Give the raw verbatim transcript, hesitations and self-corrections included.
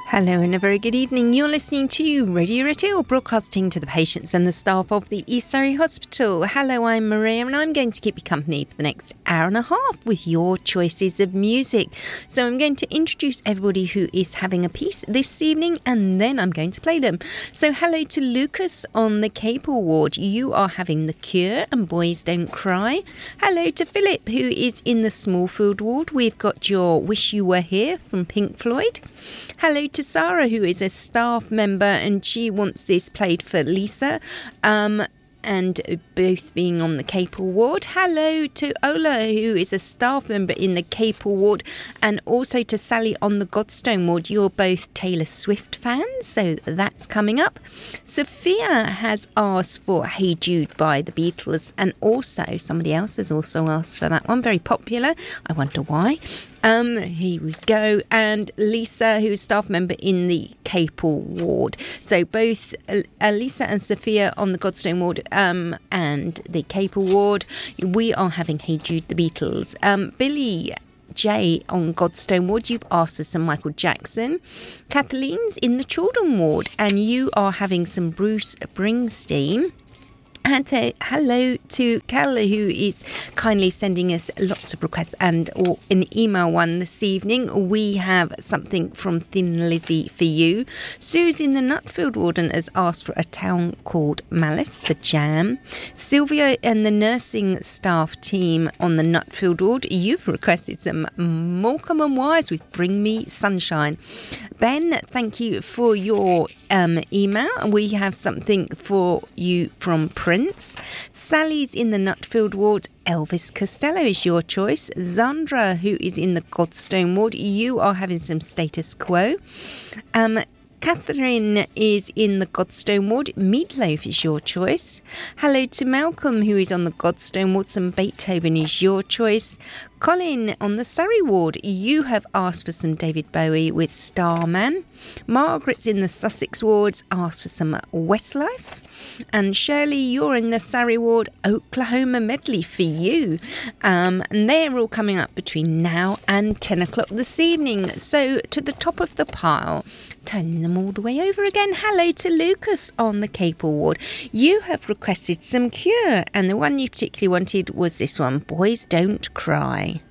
Hello and a very good evening. You're listening to Radio Retail, broadcasting to the patients and the staff of the East Surrey Hospital. Hello, I'm Maria and I'm going to keep you company for the next hour and a half with your choices of music. So I'm going to introduce everybody who is having a piece this evening and then I'm going to play them. So hello to Lucas on the Capel ward. You are having The Cure and Boys Don't Cry. Hello to Philip who is in the Smallfield ward. We've got your Wish You Were Here from Pink Floyd. Hello to Sarah, who is a staff member, and she wants this played for Lisa, um, and both being on the Capel ward. Hello to Ola, who is a staff member in the Capel ward, and also to Sally on the Godstone ward. You're both Taylor Swift fans, so that's coming up. Sophia has asked for Hey Jude by the Beatles, and also somebody else has also asked for that one. Very popular. I wonder why. Um, here we go. And Lisa, who's staff member in the Capel ward. So both uh, Lisa and Sophia on the Godstone ward um, and the Capel ward. We are having Hey Jude, the Beatles. Um, Billy J on Godstone ward, you've asked for some Michael Jackson. Kathleen's in the Children ward, and you are having some Bruce Springsteen. And uh, hello to Cal, who is kindly sending us lots of requests, and or an email one this evening. We have something from Thin Lizzy for you. Sue's in the Nutfield ward and has asked for A Town Called Malice, The Jam. Sylvia and the nursing staff team on the Nutfield ward, you've requested some Morecambe and Wise with Bring Me Sunshine. Ben, thank you for your um, email. We have something for you from Prince. Sally's in the Nutfield ward. Elvis Costello is your choice. Zandra, who is in the Godstone ward, you are having some Status Quo. Um, Catherine is in the Godstone ward. Meatloaf is your choice. Hello to Malcolm, who is on the Godstone ward. Some Beethoven is your choice. Colin on the Surrey ward, you have asked for some David Bowie with Starman. Margaret's in the Sussex wards, asked for some Westlife. And Shirley, you're in the Surrey ward, Oklahoma medley for you. Um, and they're all coming up between now and ten o'clock this evening. So to the top of the pile, turning them all the way over again. Hello to Lucas on the Capel ward. You have requested some Cure, and the one you particularly wanted was this one, Boys Don't Cry.